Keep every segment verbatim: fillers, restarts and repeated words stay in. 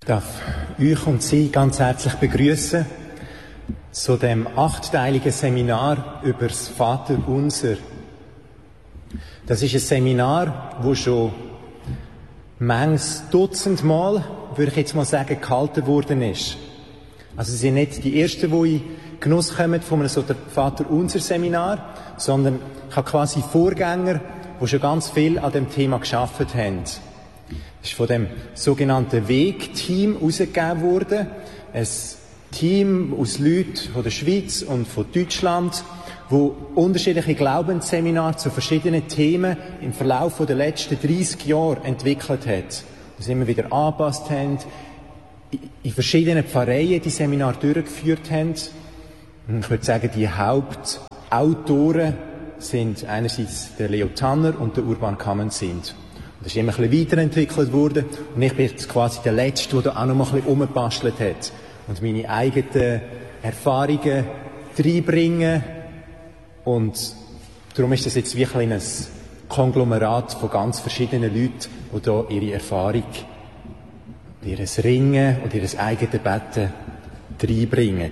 Ich darf euch und Sie ganz herzlich begrüßen zu dem achtteiligen Seminar über das Vaterunser. Das ist ein Seminar, das schon manches Dutzend Mal, würde ich jetzt mal sagen, gehalten worden ist. Also Sie sind nicht die Ersten, die in Genuss kommen von einem so Vaterunser-Seminar, sondern ich habe quasi Vorgänger, die schon ganz viel an dem Thema gearbeitet haben. Es ist von dem sogenannten Weg-Team herausgegeben worden. Ein Team aus Leuten von der Schweiz und von Deutschland, wo unterschiedliche Glaubensseminare zu verschiedenen Themen im Verlauf der letzten dreißig Jahre entwickelt hat. Das immer wieder angepasst haben, in verschiedenen Pfarreien die Seminare durchgeführt haben. Und ich würde sagen, die Hauptautoren sind einerseits der Leo Tanner und der Urban Kammens sind. Das ist immer ein bisschen weiterentwickelt worden. Und ich bin jetzt quasi der Letzte, der da auch noch mal ein bisschen rumgebastelt hat. Und meine eigenen Erfahrungen reinbringen. Und darum ist das jetzt wie ein Konglomerat von ganz verschiedenen Leuten, die da ihre Erfahrung, ihr Ringen und ihr eigenes Betten reinbringen.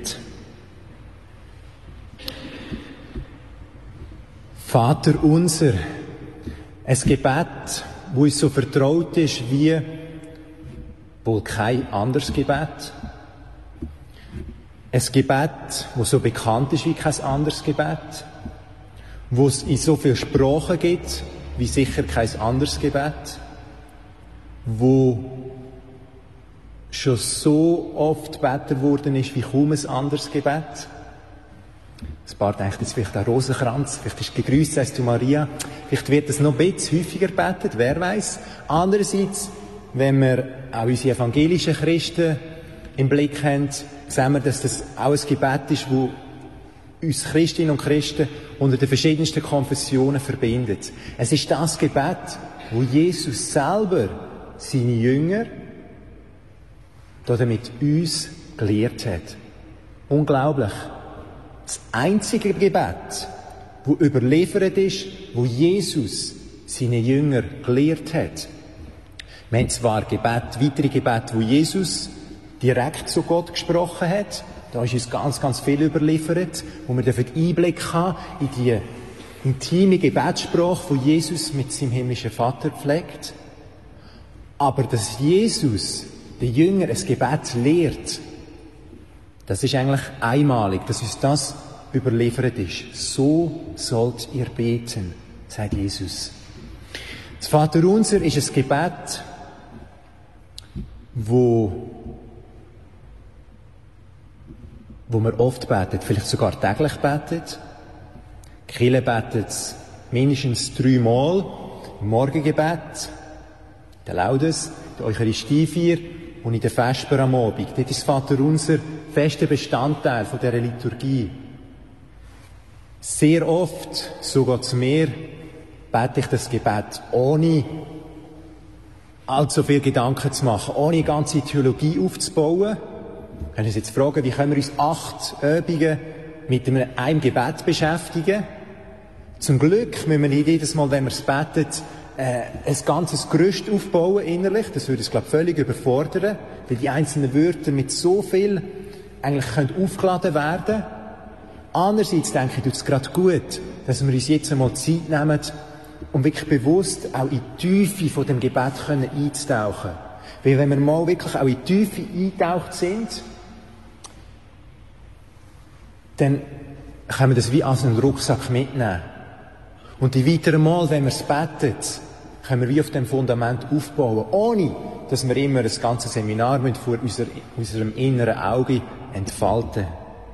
Vater unser, ein Gebet, das uns so vertraut ist wie wohl kein anderes Gebet. Ein Gebet, das so bekannt ist wie kein anderes Gebet. Wo es in so vielen Sprachen gibt, wie sicher kein anderes Gebet. Wo schon so oft gebeten worden ist wie kaum ein anderes Gebet. Ein paar denken jetzt vielleicht an Rosenkranz, vielleicht ist gegrüßt, heißt du Maria. Vielleicht wird es noch ein bisschen häufiger gebetet, wer weiß. Andererseits, wenn wir auch unsere evangelischen Christen im Blick haben, sehen wir, dass das auch ein Gebet ist, das uns Christinnen und Christen unter den verschiedensten Konfessionen verbindet. Es ist das Gebet, wo Jesus selber seine Jünger damit uns gelehrt hat. Unglaublich. Das einzige Gebet, das überliefert ist, wo Jesus seine Jünger gelehrt hat. Wir haben zwar Gebet, weitere Gebete, wo Jesus direkt zu Gott gesprochen hat. Da ist uns ganz, ganz viel überliefert, wo wir Einblick haben in die intime Gebetssprache, die Jesus mit seinem himmlischen Vater pflegt. Aber dass Jesus den Jünger ein Gebet lehrt, das ist eigentlich einmalig, dass uns das überliefert ist. So sollt ihr beten, sagt Jesus. Das Vaterunser ist ein Gebet, wo, wo man oft betet, vielleicht sogar täglich betet. Die Kirche betet es mindestens dreimal im Morgengebet, der Laudes, der Eucharistiefeier und in der Vesper am Abend. Dort ist das Vaterunser fester Bestandteil von dieser Liturgie. Sehr oft, so geht's mir, bete ich das Gebet ohne allzu viel Gedanken zu machen, ohne eine ganze Theologie aufzubauen. Wir können uns jetzt fragen, wie können wir uns acht Übungen mit einem, einem Gebet beschäftigen? Zum Glück müssen wir nicht jedes Mal, wenn wir es beten, äh, ein ganzes Gerüst aufbauen innerlich. Das würde uns, glaube ich, völlig überfordern, weil die einzelnen Wörter mit so viel eigentlich können aufgeladen werden. Andererseits denke ich, tut es gerade gut, dass wir uns jetzt einmal Zeit nehmen, um wirklich bewusst auch in die Tiefe von dem Gebet können einzutauchen. Weil wenn wir mal wirklich auch in die Tiefe eingetaucht sind, dann können wir das wie als einen Rucksack mitnehmen. Und die weiteren Mal, wenn wir es beten, können wir wie auf dem Fundament aufbauen, ohne dass wir immer das ganze Seminar vor unser, unserem inneren Auge entfalten.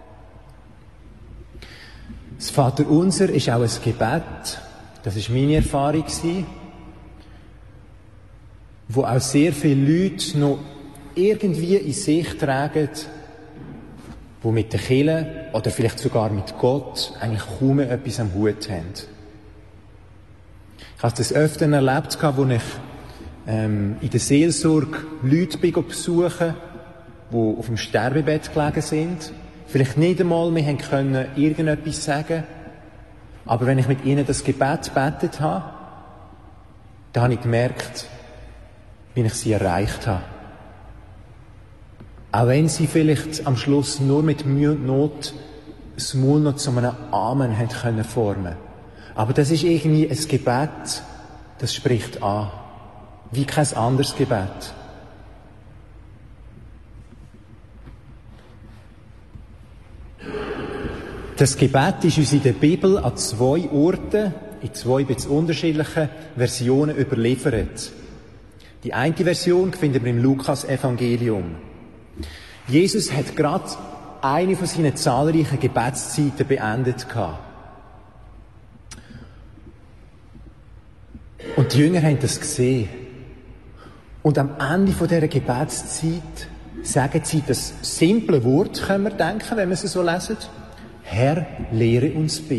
Das Vaterunser ist auch ein Gebet, das ist meine Erfahrung gewesen, wo auch sehr viele Leute noch irgendwie in sich tragen, die mit der Kirche oder vielleicht sogar mit Gott eigentlich kaum etwas am Hut haben. Ich habe das öfter erlebt, als ich ähm, in der Seelsorge Leute besuchen, die auf dem Sterbebett gelegen sind, vielleicht nicht einmal mehr können irgendetwas sagen, aber wenn ich mit ihnen das Gebet gebetet habe, dann habe ich gemerkt, wie ich sie erreicht habe. Auch wenn sie vielleicht am Schluss nur mit Mühe und Not das Maul noch zu einem Amen haben können formen. Aber das ist irgendwie ein Gebet, das spricht an. Wie kein anderes Gebet. Das Gebet ist uns in der Bibel an zwei Orten, in zwei bisschen unterschiedlichen Versionen überliefert. Die eine Version finden wir im Lukas-Evangelium. Jesus hat gerade eine von seinen zahlreichen Gebetszeiten beendet gehabt. Und die Jünger haben das gesehen. Und am Ende von dieser Gebetszeit sagen sie das simple Wort, können wir denken, wenn wir es so lesen. Herr, lehre uns beten.